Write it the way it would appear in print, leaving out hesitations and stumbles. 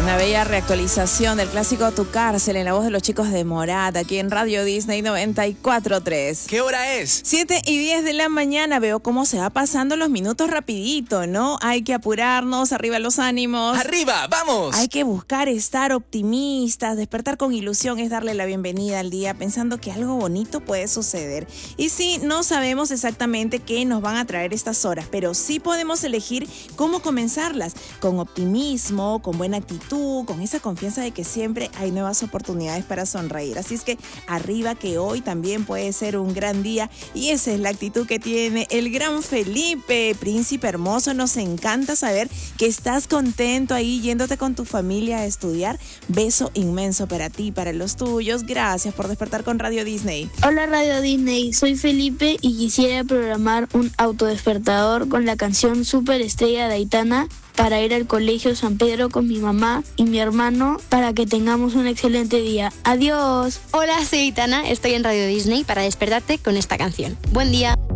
Una bella reactualización del clásico Tu Cárcel en la voz de los chicos de Morat, aquí en Radio Disney 94.3. ¿Qué hora es? 7:10 de la mañana. Veo cómo se va pasando los minutos rapidito, ¿no? Hay que apurarnos, arriba los ánimos. ¡Arriba, vamos! Hay que buscar estar optimistas, despertar con ilusión es darle la bienvenida al día pensando que algo bonito puede suceder. Y sí, no sabemos exactamente qué nos van a traer estas horas, pero sí podemos elegir cómo comenzarlas, con optimismo, con buena actitud, con esa confianza de que siempre hay nuevas oportunidades para sonreír. Así es que arriba, que hoy también puede ser un gran día, y esa es la actitud que tiene el gran Felipe, príncipe hermoso. Nos encanta saber que estás contento ahí yéndote con tu familia a estudiar. Beso inmenso para ti, para los tuyos. Gracias por despertar con Radio Disney. Hola Radio Disney, soy Felipe y quisiera programar un autodespertador con la canción Superestrella de Aitana para ir al colegio San Pedro con mi mamá y mi hermano para que tengamos un excelente día. Adiós. Hola, soy Aitana, estoy en Radio Disney para despertarte con esta canción. Buen día.